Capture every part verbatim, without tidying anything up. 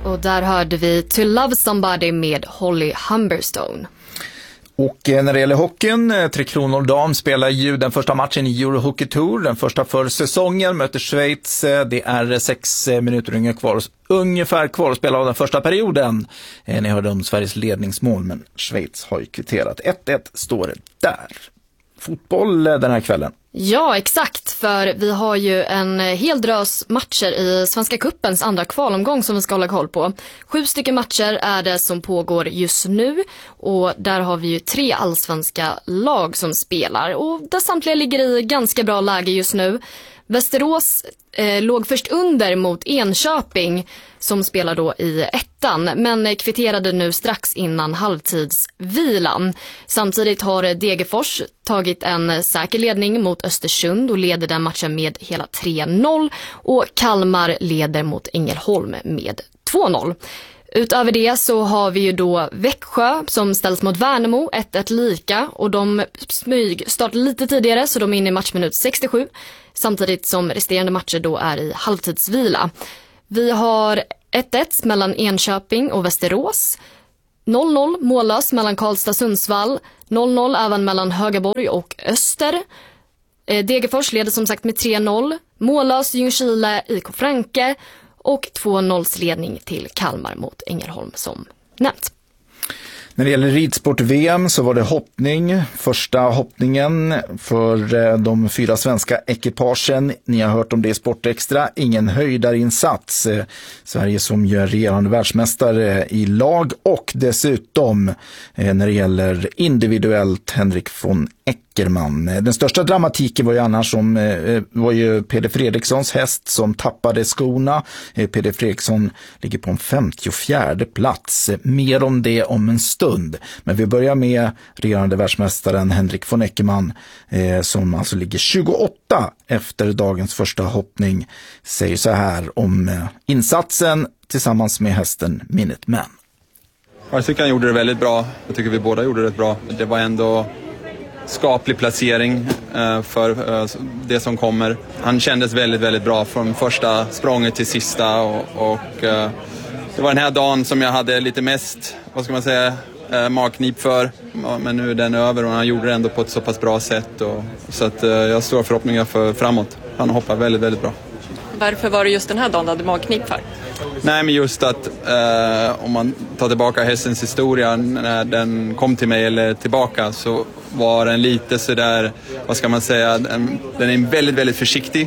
Och där hörde vi To Love Somebody med Holly Humberstone. Och när det gäller hockeyn, Tre Kronor dam spelar ju den första matchen i Euro Hockey Tour, den första för säsongen, möter Schweiz. Det är sex minuter ungefär kvar, ungefär kvar att spela av den första perioden. Ni hörde om Sveriges ledningsmål, men Schweiz har ju kvitterat. ett ett står det där. Fotboll den här kvällen. Ja, exakt, för vi har ju en hel drös matcher i Svenska Cupens andra kvalomgång som vi ska hålla koll på. Sju stycken matcher är det som pågår just nu, och där har vi ju tre allsvenska lag som spelar, och där samtliga ligger i ganska bra läge just nu. Västerås eh, låg först under mot Enköping som spelar då i ettan, men kvitterade nu strax innan halvtidsvilan. Samtidigt har Degerfors tagit en säker ledning mot Östersund och leder den matchen med hela tre noll, och Kalmar leder mot Ängelholm med två noll. Utöver det så har vi ju då Växjö som ställs mot Värnamo, ett ett lika, och de smyg startar lite tidigare så de är inne i matchminut sextiosju, samtidigt som resterande matcher då är i halvtidsvila. Vi har ett ett mellan Enköping och Västerås, noll noll mållös mellan Karlstad och Sundsvall, noll noll även mellan Högaborg och Öster. Degerfors leder som sagt med tre noll, mållös Ljungskile I K Franke, och två noll ledning till Kalmar mot Ängelholm som nämnt. När det gäller ridsport-V M så var det hoppning, första hoppningen för de fyra svenska ekipagen. Ni har hört om det i Sportextra, ingen höjdarinsats. Sverige som gör regerande världsmästare i lag, och dessutom när det gäller individuellt Henrik von Eckermann. Den största dramatiken var ju annars som var ju Peder Fredrikssons häst som tappade skorna. Peder Fredriksson ligger på en femtiofjärde plats. Mer om det om en stund. Men vi börjar med regerande världsmästaren Henrik von Eckermann eh, som alltså ligger tjugoåtta efter dagens första hoppning. Säger så här om eh, insatsen tillsammans med hästen Minuteman. Jag tycker han gjorde det väldigt bra. Jag tycker vi båda gjorde det bra. Det var ändå skaplig placering eh, för eh, det som kommer. Han kändes väldigt, väldigt bra från första språnget till sista, och, och eh, det var den här dagen som jag hade lite mest, vad ska man säga, eh, magknip för. Men nu är den över, och han gjorde det ändå på ett så pass bra sätt, och, så att eh, jag har stora förhoppningar för framåt. Han hoppar väldigt, väldigt bra. Varför var det just den här dagen du hade magknip för? Nej, men just att eh, om man tar tillbaka hästens historia, när den kom till mig eller tillbaka, så var den lite sådär, vad ska man säga, den, den är väldigt, väldigt försiktig.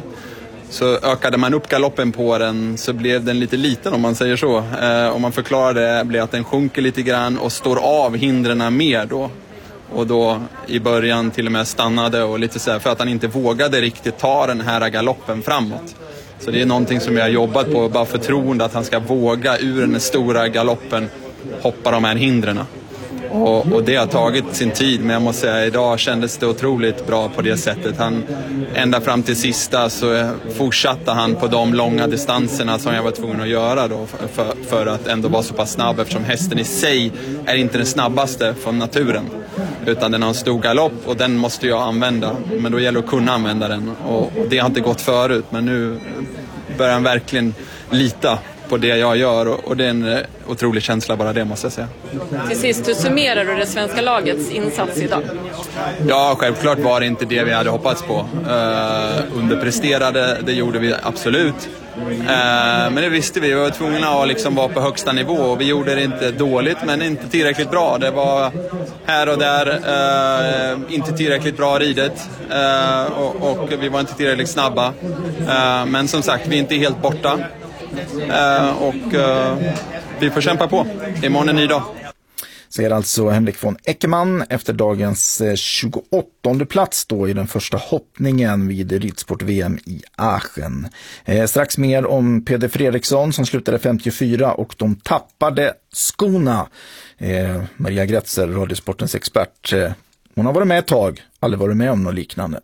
Så ökade man upp galoppen på den så blev den lite liten, om man säger så. Eh, om man förklarar det blir att den sjunker lite grann och står av hindrena mer då. Och då i början till och med stannade och lite så här, för att han inte vågade riktigt ta den här galoppen framåt. Så det är någonting som jag har jobbat på, bara förtroende att han ska våga ur den stora galoppen hoppa de här hindrena. Och, och det har tagit sin tid, men jag måste säga idag kändes det otroligt bra på det sättet. Han, ända fram till sista så fortsatte han på de långa distanserna som jag var tvungen att göra då, för, för att ändå vara så pass snabb, eftersom hästen i sig är inte den snabbaste från naturen, utan den har en stor galopp och den måste jag använda, men då gäller det att kunna använda den, och, och det har inte gått förut, men nu börjar han verkligen lita på det jag gör, och, och det är en otrolig känsla bara det, måste jag säga. Till sist, hur summerar du det svenska lagets insats idag? Ja, självklart var det inte det vi hade hoppats på. Uh, underpresterade, det gjorde vi absolut. Uh, men det visste vi, vi var tvungna att liksom vara på högsta nivå, och vi gjorde det inte dåligt men inte tillräckligt bra. Det var här och där uh, inte tillräckligt bra ridet, uh, och, och vi var inte tillräckligt snabba. Uh, men som sagt, vi är inte helt borta. Uh, och uh, vi får kämpa på. Imorgon är en ny dag. Säger alltså Henrik von Eckermann efter dagens tjugoåttonde plats då i den första hoppningen vid ridsport-V M i Aachen. Eh, strax mer om Peder Fredriksson som slutade femtiofyra och de tappade skorna. Eh, Maria Gretzer, Radiosportens expert. Eh, hon har varit med ett tag, aldrig varit med om något liknande.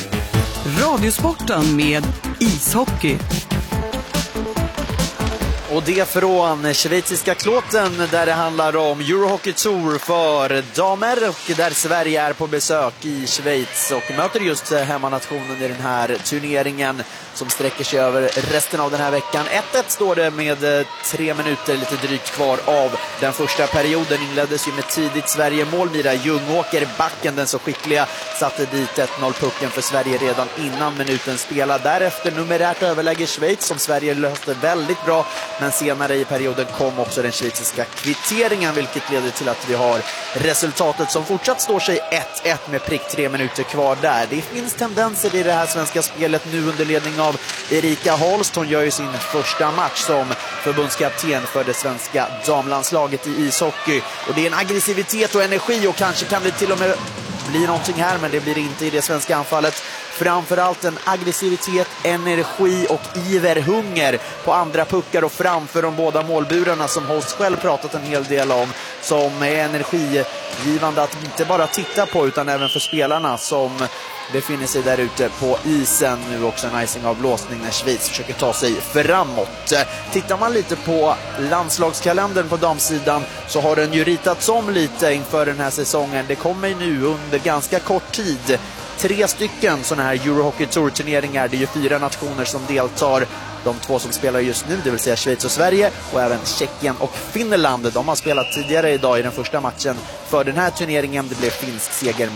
Radiosporten med ishockey. Och det från schweiziska Kloten där det handlar om Eurohockey Tour för damer och där Sverige är på besök i Schweiz och möter just hemmanationen i den här turneringen som sträcker sig över resten av den här veckan. ett ett står det med tre minuter lite drygt kvar av den första perioden. Inleddes ju med tidigt Sverige-mål. Mira Ljungåker, backen, den så skickliga, satte dit ett noll-pucken för Sverige redan innan minuten spelade. Därefter numerärt överläge Schweiz som Sverige löste väldigt bra, men senare i perioden kom också den schweiziska kvitteringen, vilket leder till att vi har resultatet som fortsatt står sig ett ett med prick tre minuter kvar där. Det finns tendenser i det här svenska spelet nu under ledning av Erika Holst. Hon gör ju sin första match som förbundskapten för det svenska damlandslaget i ishockey. Och det är en aggressivitet och energi och kanske kan det till och med bli någonting här, men det blir inte i det svenska anfallet. Framförallt en aggressivitet, energi och iverhunger på andra puckar och framför de båda målburarna som Holst själv pratat en hel del om, som är energigivande att inte bara titta på utan även för spelarna som befinner sig där ute på isen. Nu också en icing av blåsning när Schweiz försöker ta sig framåt. Tittar man lite på landslagskalendern på damsidan så har den ju ritats om lite inför den här säsongen. Det kommer nu under ganska kort tid tre stycken sådana här Eurohockey Tour-turneringar. Det är ju fyra nationer som deltar. De två som spelar just nu, det vill säga Schweiz och Sverige, och även Tjeckien och Finland. De har spelat tidigare idag i den första matchen för den här turneringen. Det blev finsk seger